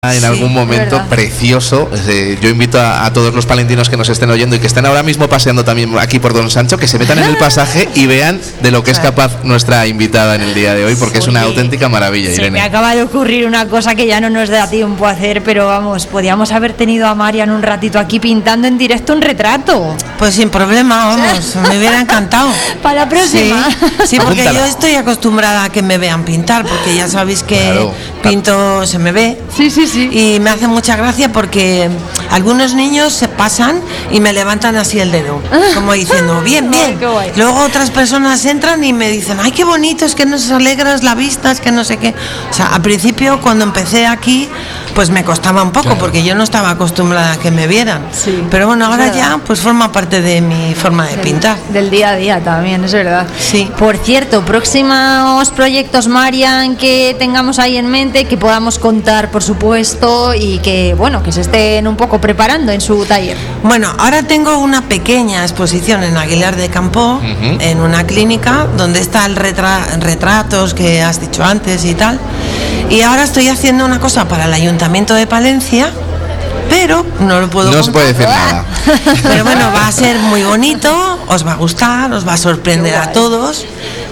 en algún momento precioso. Yo invito a todos los palentinos que nos estén oyendo y que estén ahora mismo paseando también aquí por Don Sancho, que se metan en el pasaje y vean de lo que es capaz nuestra invitada en el día de hoy, porque es una auténtica maravilla, Irene. Me acaba de ocurrir una cosa que ya no nos da tiempo a hacer, pero vamos, podíamos haber tenido a Marian un ratito aquí pintando en directo un retrato. Pues sin problema, vamos, me hubiera encantado. Para la próxima. Sí, porque yo estoy acostumbrada a que me vean pintar, porque ya sabéis que pinto, se me ve. Sí. Y me hace mucha gracia porque algunos niños se pasan y me levantan así el dedo, como diciendo, bien. Luego otras personas entran y me dicen, ay, qué bonito, es que nos alegras la vista, es que no sé qué. O sea, al principio cuando empecé aquí, pues me costaba un poco, porque yo no estaba acostumbrada a que me vieran. Sí, pero bueno, ahora es ya pues forma parte de mi forma de pintar. Del día a día también, es verdad. Sí. Por cierto, próximos proyectos, Marian, que tengamos ahí en mente, que podamos contar, por supuesto, y que, bueno, que se estén un poco preparando en su taller. Bueno, ahora tengo una pequeña exposición en Aguilar de Campoo, en una clínica, donde están retratos que has dicho antes y tal. Y ahora estoy haciendo una cosa para el Ayuntamiento de Palencia, pero no lo puedo contar. No se puede decir nada. Pero bueno, va a ser muy bonito, os va a gustar, os va a sorprender a todos,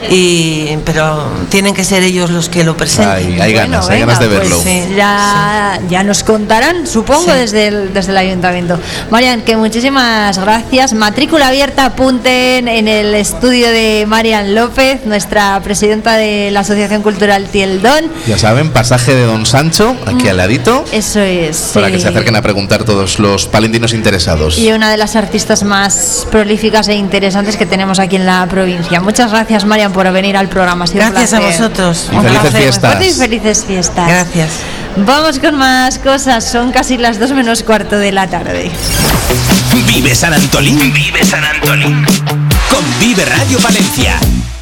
pero tienen que ser ellos los que lo presenten. Hay ganas de verlo. Pues sí. Ya nos contarán, supongo, desde el Ayuntamiento. Marian, que muchísimas gracias. Matrícula abierta, apunten en el estudio de Marian López, nuestra presidenta de la Asociación Cultural Tieldón. Ya saben, pasaje de Don Sancho, aquí al ladito. Eso es. Para que se acerquen a preguntar todos los palentinos interesados. Y una de las artistas más prolíficas e interesantes que tenemos aquí en la provincia. Muchas gracias, Marian, por venir al programa. Gracias a vosotros. Y felices fiestas. Felices fiestas. Gracias. Vamos con más cosas. Son casi las 2 menos cuarto de la tarde. Vive San Antolín. Vive San Antolín. Con Vive Radio Palencia.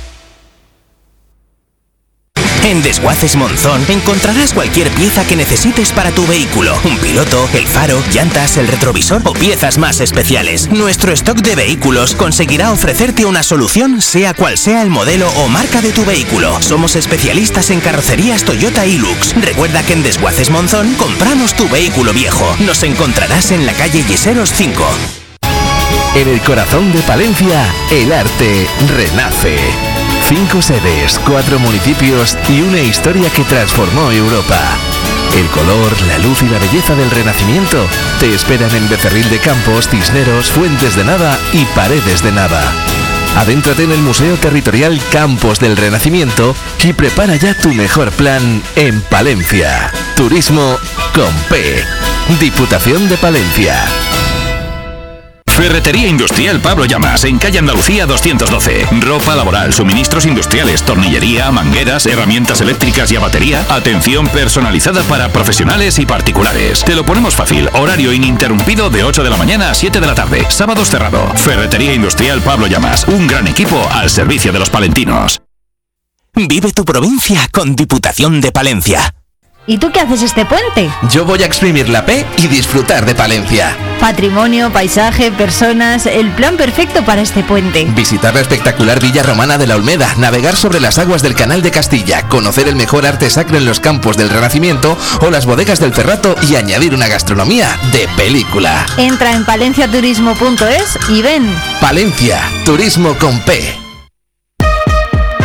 En Desguaces Monzón encontrarás cualquier pieza que necesites para tu vehículo. Un piloto, el faro, llantas, el retrovisor o piezas más especiales. Nuestro stock de vehículos conseguirá ofrecerte una solución sea cual sea el modelo o marca de tu vehículo. Somos especialistas en carrocerías Toyota Hilux. Recuerda que en Desguaces Monzón compramos tu vehículo viejo. Nos encontrarás en la calle Yeseros 5. En el corazón de Palencia, el arte renace. 5 sedes, 4 municipios y una historia que transformó Europa. El color, la luz y la belleza del Renacimiento te esperan en Becerril de Campos, Cisneros, Fuentes de Nava y Paredes de Nava. Adéntrate en el Museo Territorial Campos del Renacimiento y prepara ya tu mejor plan en Palencia. Turismo con P. Diputación de Palencia. Ferretería Industrial Pablo Llamas, en calle Andalucía 212. Ropa laboral, suministros industriales, tornillería, mangueras, herramientas eléctricas y a batería. Atención personalizada para profesionales y particulares. Te lo ponemos fácil. Horario ininterrumpido de 8 de la mañana a 7 de la tarde. Sábados cerrado. Ferretería Industrial Pablo Llamas. Un gran equipo al servicio de los palentinos. Vive tu provincia con Diputación de Palencia. ¿Y tú qué haces este puente? Yo voy a exprimir la P y disfrutar de Palencia. Patrimonio, paisaje, personas, el plan perfecto para este puente. Visitar la espectacular Villa Romana de la Olmeda, navegar sobre las aguas del Canal de Castilla, conocer el mejor arte sacro en los campos del Renacimiento o las bodegas del Cerrato y añadir una gastronomía de película. Entra en palenciaturismo.es y ven. Palencia, turismo con P.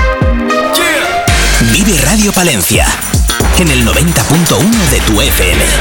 Vive Radio Palencia en el 90.1 de tu FM.